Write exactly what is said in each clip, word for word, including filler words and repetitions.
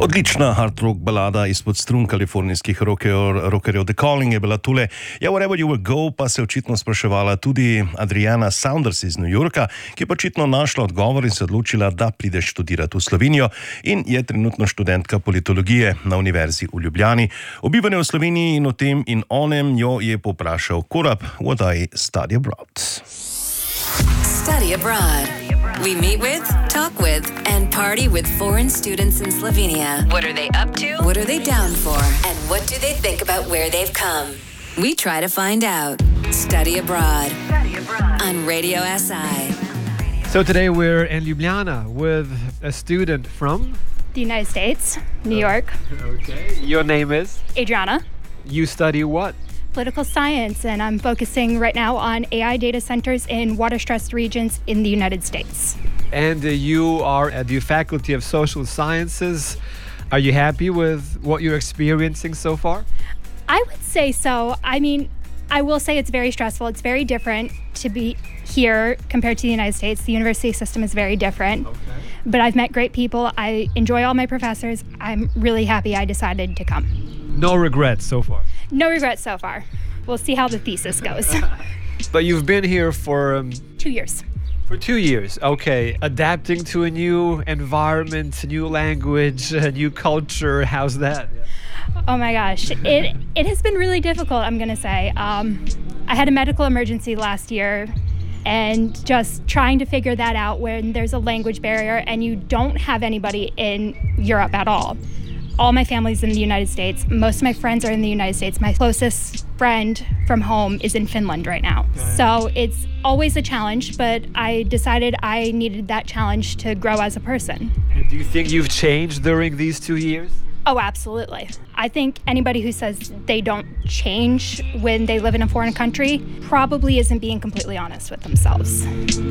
Odlična hard rock balada izpod strun kalifornijskih rockerjev The Calling je bila tule. Ja, Wherever You Will Go pa se očitno spraševala tudi Adriana Saunders iz New Yorka, ki je očitno našla odgovor in se odločila, da pride študirati v Slovenijo in je trenutno študentka politologije na Univerzi v Ljubljani. O bivanju v Sloveniji in o tem in onem jo je poprašal Korab, what I study abroad. Study abroad. We meet with, talk with, and party with foreign students in Slovenia. What are they up to? What are they down for? And what do they think about where they've come? We try to find out. Study abroad. Study abroad. On Radio S I. So today we're in Ljubljana with a student from? The United States, New York. Okay. Your name is? Adriana. You study what? Political science, and I'm focusing right now on A I data centers in water-stressed regions in the United States. And uh, you are at the Faculty of Social Sciences. Are you happy with what you're experiencing so far? I would say so. I mean, I will say it's very stressful. It's very different to be here compared to the United States. The university system is very different. Okay. But I've met great people. I enjoy all my professors. I'm really happy I decided to come. No regrets so far? No regrets so far. We'll see how the thesis goes. But you've been here for... Um, Two years. For two years, okay. Adapting to a new environment, a new language, a new culture, how's that? Oh my gosh, it it has been really difficult, I'm gonna say. Um, I had a medical emergency last year, and just trying to figure that out when there's a language barrier and you don't have anybody in Europe at all. All my family's in the United States. Most of my friends are in the United States. My closest friend from home is in Finland right now. Okay. So it's always a challenge, but I decided I needed that challenge to grow as a person. And do you think you've changed during these two years? Oh, absolutely. I think anybody who says they don't change when they live in a foreign country probably isn't being completely honest with themselves.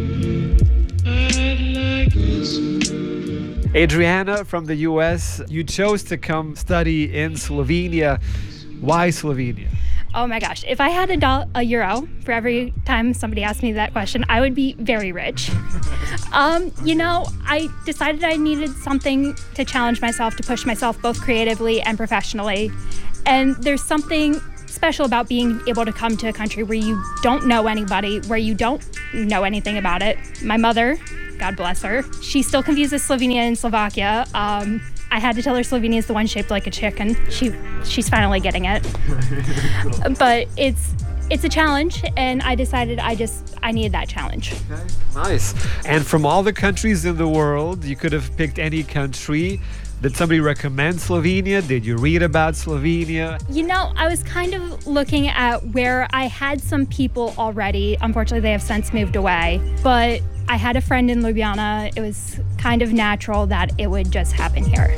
Adriana from the U S, you chose to come study in Slovenia. Why Slovenia? Oh my gosh, if I had a, do- a euro for every time somebody asked me that question, I would be very rich. um, you know, I decided I needed something to challenge myself, to push myself both creatively and professionally. And there's something special about being able to come to a country where you don't know anybody, where you don't know anything about it. My mother, God bless her, she still confuses Slovenia and Slovakia. Um, I had to tell her Slovenia is the one shaped like a chicken. She she's finally getting it. But it's it's a challenge, and I decided I just I needed that challenge. Okay, nice. And from all the countries in the world, you could have picked any country. Did somebody recommend Slovenia? Did you read about Slovenia? You know, I was kind of looking at where I had some people already. Unfortunately, they have since moved away. But I had a friend in Ljubljana. It was kind of natural that it would just happen here.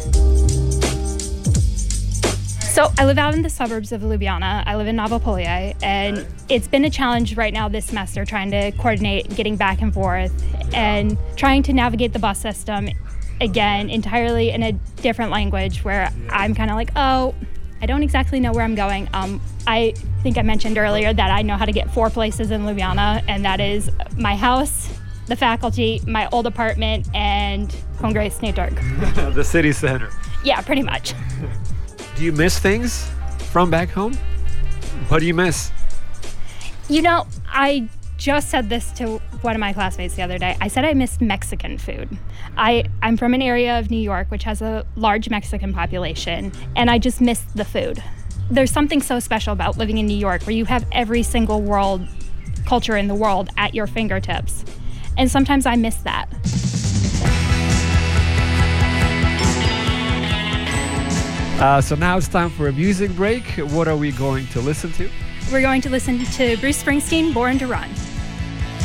So I live out in the suburbs of Ljubljana. I live in Novo Polje, and it's been a challenge right now this semester trying to coordinate getting back and forth and trying to navigate the bus system again entirely in a different language where I'm kind of like, oh, I don't exactly know where I'm going. Um, I think I mentioned earlier that I know how to get four places in Ljubljana, and that is my house, the faculty, my old apartment, and Kongresni Trg. The city center. Yeah, pretty much. Do you miss things from back home? What do you miss? You know, I just said this to one of my classmates the other day. I said I missed Mexican food. I, I'm from an area of New York which has a large Mexican population, and I just missed the food. There's something so special about living in New York where you have every single world culture in the world at your fingertips. And sometimes I miss that. Uh, so now it's time for a music break. What are we going to listen to? We're going to listen to Bruce Springsteen, Born to Run.